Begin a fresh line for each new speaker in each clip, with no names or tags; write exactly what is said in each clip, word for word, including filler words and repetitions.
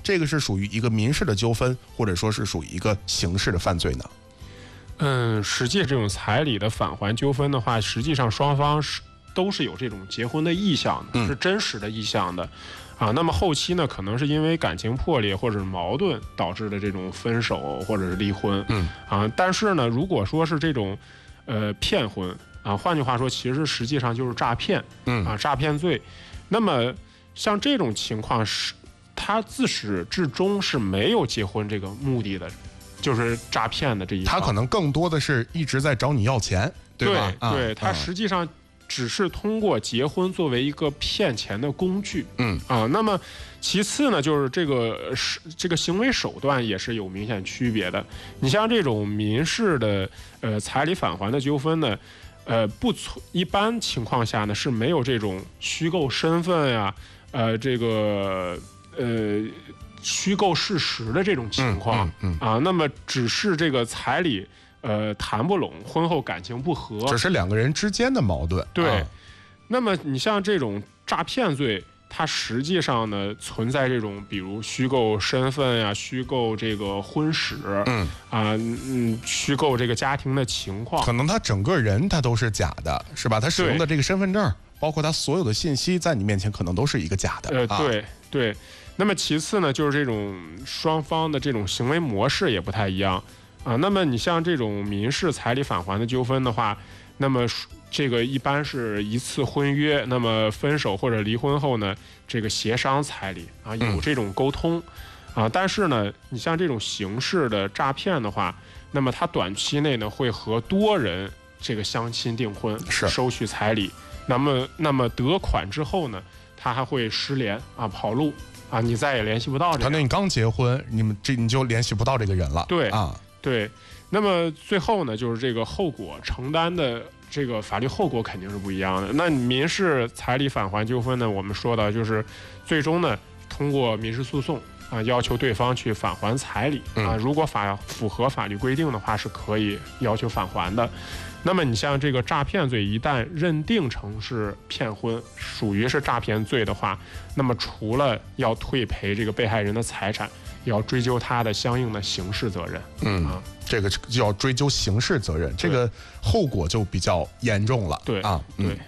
这个是属于一个民事的纠纷，或者说是属于一个刑事的犯罪呢？
嗯，实际这种彩礼的返还纠纷的话，实际上双方是都是有这种结婚的意向的，
嗯、
是真实的意向的。啊，那么后期呢，可能是因为感情破裂或者是矛盾导致的这种分手或者是离婚。
嗯，
啊，但是呢，如果说是这种，呃，骗婚啊，换句话说，其实实际上就是诈骗。
嗯，
啊，诈骗罪。那么像这种情况是，他自始至终是没有结婚这个目的的，就是诈骗的这一方。
他可能更多的是一直在找你要钱，对吧？
对，对
啊、
他实际上。只是通过结婚作为一个骗钱的工具，
嗯
啊，那么其次呢，就是这个是这个行为手段也是有明显区别的。你像这种民事的呃彩礼返还的纠纷呢，呃不存一般情况下呢是没有这种虚构身份呀，呃这个呃虚构事实的这种情况、
嗯嗯嗯、
啊，那么只是这个彩礼。呃，谈不拢，婚后感情不和，
只是两个人之间的矛盾。
对，
啊、
那么你像这种诈骗罪，它实际上呢存在这种，比如虚构身份呀、虚构这个婚史，
嗯
啊嗯，虚构这个家庭的情况，
可能他整个人他都是假的，是吧？他使用的这个身份证，包括他所有的信息，在你面前可能都是一个假的。
呃，对、
啊、
对。那么其次呢，就是这种双方的这种行为模式也不太一样。啊，那么你像这种民事彩礼返还的纠纷的话，那么这个一般是一次婚约，那么分手或者离婚后呢，这个协商彩礼啊，有这种沟通、嗯、啊。但是呢，你像这种刑事的诈骗的话，那么它短期内呢会和多人这个相亲订婚，收取彩礼，那么那么得款之后呢，他还会失联啊，跑路啊，你再也联系不到这个。
可能你刚结婚，你们这你就联系不到这个人了。
对
啊。
对，那么最后呢，就是这个后果承担的这个法律后果肯定是不一样的。那民事彩礼返还纠纷呢，我们说到就是最终呢，通过民事诉讼啊，要求对方去返还彩礼啊，如果法符合法律规定的话，是可以要求返还的。那么你像这个诈骗罪，一旦认定成是骗婚，属于是诈骗罪的话，那么除了要退赔这个被害人的财产，也要追究他的相应的刑事责任。
嗯啊，这个就要追究刑事责任，这个后果就比较严重了。
对
啊，
对。嗯、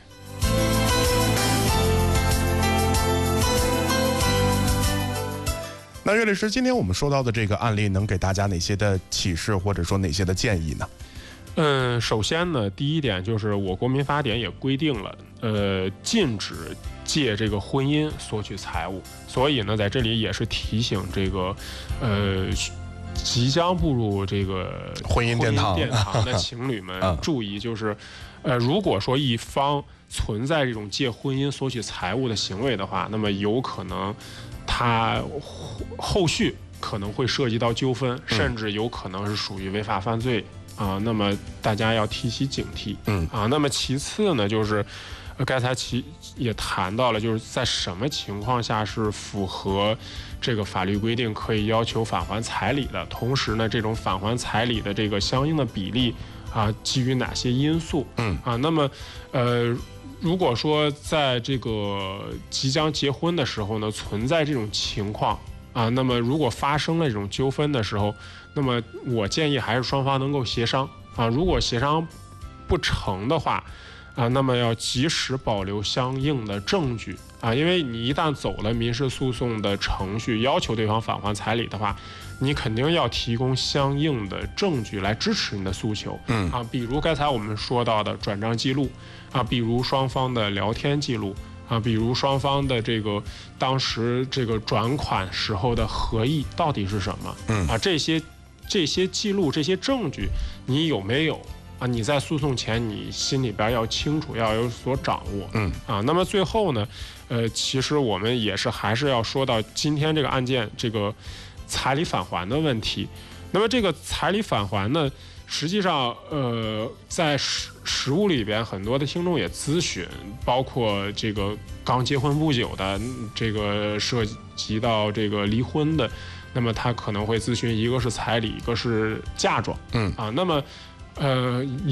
那岳律师，今天我们说到的这个案例，能给大家哪些的启示，或者说哪些的建议呢？
嗯，首先呢，第一点就是我国民法典也规定了，呃，禁止借这个婚姻索取财物，所以呢，在这里也是提醒这个，呃，即将步入这个
婚姻殿堂
殿堂的情侣们注意，就是，呃，如果说一方存在这种借婚姻索取财物的行为的话，那么有可能他后续可能会涉及到纠纷，甚至有可能是属于违法犯罪。啊，那么大家要提起警惕。
嗯
啊，那么其次呢，就是刚才其也谈到了，就是在什么情况下是符合这个法律规定可以要求返还彩礼的，同时呢，这种返还彩礼的这个相应的比例啊，基于哪些因素？
嗯
啊，那么呃，如果说在这个即将结婚的时候呢，存在这种情况。啊，那么如果发生了这种纠纷的时候，那么我建议还是双方能够协商啊。如果协商不成的话，啊，那么要及时保留相应的证据啊，因为你一旦走了民事诉讼的程序，要求对方返还彩礼的话，你肯定要提供相应的证据来支持你的诉求。
嗯
啊，比如刚才我们说到的转账记录啊，比如双方的聊天记录。啊，比如双方的这个当时这个转款时候的合意到底是什么？
嗯
啊，这些这些记录、这些证据，你有没有啊？你在诉讼前你心里边要清楚，要有所掌握。
嗯
啊，那么最后呢，呃，其实我们也是还是要说到今天这个案件这个彩礼返还的问题。那么这个彩礼返还呢？实际上，呃，在实实务里边，很多的听众也咨询，包括这个刚结婚不久的，这个涉及到这个离婚的，那么他可能会咨询，一个是彩礼，一个是嫁妆，
嗯
啊，那么，呃。